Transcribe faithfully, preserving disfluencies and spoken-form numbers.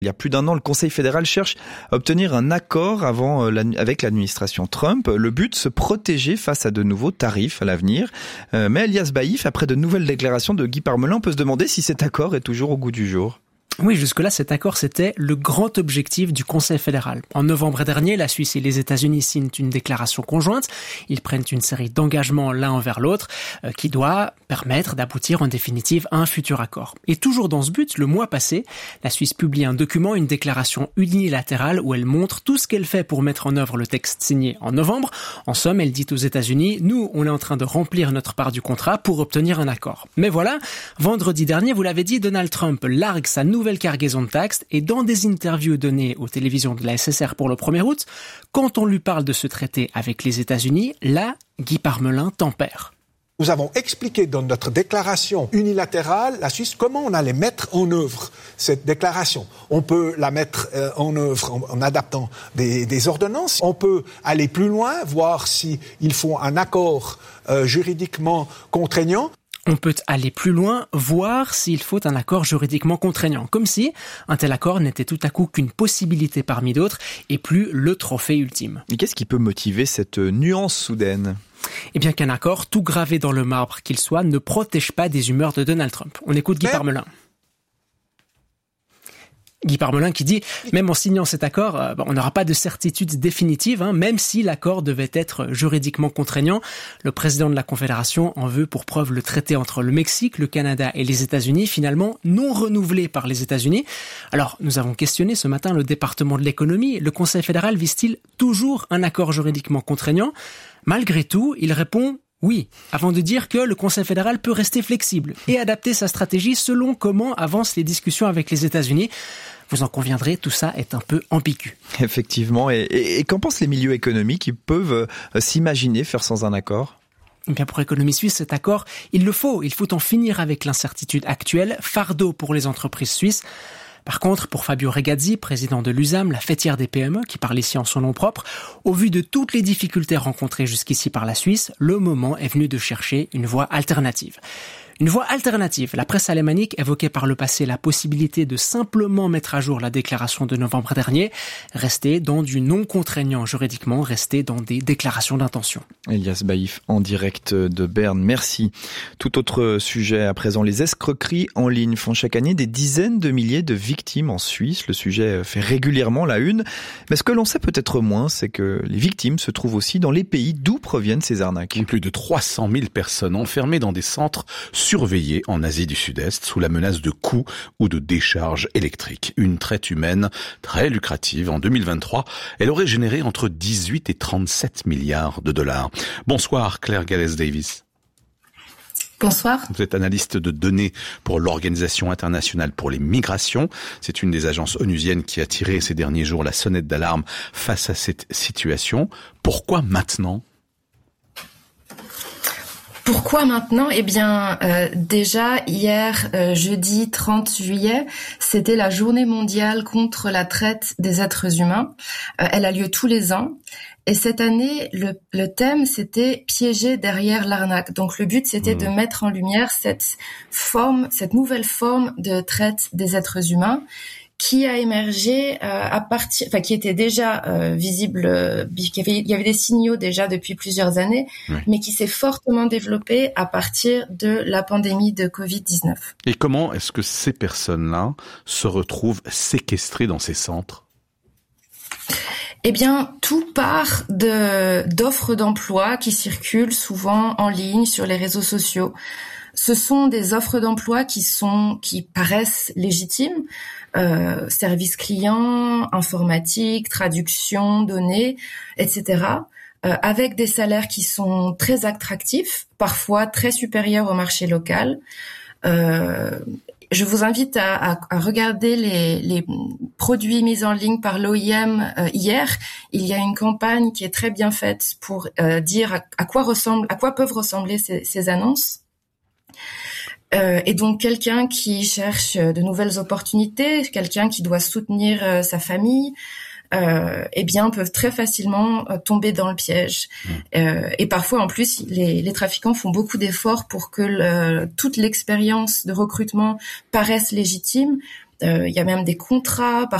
Il y a plus d'un an, le Conseil fédéral cherche à obtenir un accord avant, euh, avec l'administration Trump. Le but, se protéger face à de nouveaux tarifs à l'avenir. Euh, mais Elias Baïf, après de nouvelles déclarations de Guy Parmelin, peut se demander si cet accord est toujours au goût du jour. Oui, jusque-là, cet accord, c'était le grand objectif du Conseil fédéral. En novembre dernier, la Suisse et les États-Unis signent une déclaration conjointe. Ils prennent une série d'engagements l'un envers l'autre euh, qui doit permettre d'aboutir en définitive à un futur accord. Et toujours dans ce but, le mois passé, la Suisse publie un document, une déclaration unilatérale où elle montre tout ce qu'elle fait pour mettre en œuvre le texte signé en novembre. En somme, elle dit aux États-Unis, nous, on est en train de remplir notre part du contrat pour obtenir un accord. Mais voilà, vendredi dernier, vous l'avez dit, Donald Trump largue sa nouvelle nouvelle cargaison de taxes et dans des interviews données aux télévisions de la S S R pour le premier août, quand on lui parle de ce traité avec les États-Unis, là, Guy Parmelin tempère. Nous avons expliqué dans notre déclaration unilatérale, la Suisse, comment on allait mettre en œuvre cette déclaration. On peut la mettre euh, en œuvre en, en adaptant des, des ordonnances. On peut aller plus loin, voir s'il faut un accord euh, juridiquement contraignant. On peut aller plus loin, voir s'il faut un accord juridiquement contraignant, comme si un tel accord n'était tout à coup qu'une possibilité parmi d'autres et plus le trophée ultime. Et qu'est-ce qui peut motiver cette nuance soudaine ? Eh bien qu'un accord, tout gravé dans le marbre qu'il soit, ne protège pas des humeurs de Donald Trump. On écoute Guy Mais... Parmelin. Guy Parmelin qui dit, même en signant cet accord, euh, on n'aura pas de certitude définitive, hein, même si l'accord devait être juridiquement contraignant. Le président de la Confédération en veut pour preuve le traité entre le Mexique, le Canada et les États-Unis, finalement non renouvelé par les États-Unis. Alors, nous avons questionné ce matin le département de l'économie. Le Conseil fédéral vise-t-il toujours un accord juridiquement contraignant ? Malgré tout, il répond oui, avant de dire que le Conseil fédéral peut rester flexible et adapter sa stratégie selon comment avancent les discussions avec les États-Unis. Vous en conviendrez, tout ça est un peu ambigu. Effectivement. Et, et, et qu'en pensent les milieux économiques qui peuvent euh, s'imaginer faire sans un accord ? Eh bien pour Économie Suisse, cet accord, il le faut. Il faut en finir avec l'incertitude actuelle, fardeau pour les entreprises suisses. Par contre, pour Fabio Regazzi, président de l'U S A M, la fêtière des P M E, qui parle ici en son nom propre, au vu de toutes les difficultés rencontrées jusqu'ici par la Suisse, le moment est venu de chercher une voie alternative. Une voie alternative. La presse alémanique évoquait par le passé la possibilité de simplement mettre à jour la déclaration de novembre dernier, rester dans du non contraignant juridiquement, rester dans des déclarations d'intention. Elias Baïf en direct de Berne, merci. Tout autre sujet à présent, les escroqueries en ligne font chaque année des dizaines de milliers de victimes en Suisse. Le sujet fait régulièrement la une, mais ce que l'on sait peut-être moins, c'est que les victimes se trouvent aussi dans les pays d'où proviennent ces arnaques. Plus de trois cent mille personnes enfermées dans des centres surveillés en Asie du Sud-Est sous la menace de coups ou de décharges électriques. Une traite humaine très lucrative. En deux mille vingt-trois, elle aurait généré entre dix-huit et trente-sept milliards de dollars. Bonsoir Claire Gallès-Davis. Bonsoir. Vous êtes analyste de données pour l'Organisation internationale pour les migrations. C'est une des agences onusiennes qui a tiré ces derniers jours la sonnette d'alarme face à cette situation. Pourquoi maintenant ? Pourquoi maintenant ? Eh bien, euh, déjà hier, euh, jeudi trente juillet, c'était la journée mondiale contre la traite des êtres humains. Euh, elle a lieu tous les ans. Et cette année, le, le thème, c'était piéger derrière l'arnaque. Donc le but, c'était mmh. de mettre en lumière cette forme, cette nouvelle forme de traite des êtres humains qui a émergé euh, à partir, enfin qui était déjà euh, visible, euh, il y avait, il y avait des signaux déjà depuis plusieurs années, oui. mais qui s'est fortement développé à partir de la pandémie de covid dix-neuf. Et comment est-ce que ces personnes-là se retrouvent séquestrées dans ces centres ? Eh bien, tout part de d'offres d'emploi qui circulent souvent en ligne sur les réseaux sociaux. Ce sont des offres d'emploi qui sont qui paraissent légitimes, euh, services clients, informatique, traduction, données, et cetera. Euh, avec des salaires qui sont très attractifs, parfois très supérieurs au marché local. Euh, je vous invite à, à, à regarder les, les produits mis en ligne par l'O I M euh, hier. Il y a une campagne qui est très bien faite pour euh, dire à, à quoi ressemble, à quoi peuvent ressembler ces, ces annonces. Euh, et donc quelqu'un qui cherche de nouvelles opportunités, quelqu'un qui doit soutenir euh, sa famille, euh, eh bien peuvent très facilement euh, tomber dans le piège. Mmh. Euh, et parfois en plus les, les trafiquants font beaucoup d'efforts pour que le, toute l'expérience de recrutement paraisse légitime. Euh, il y a même des contrats.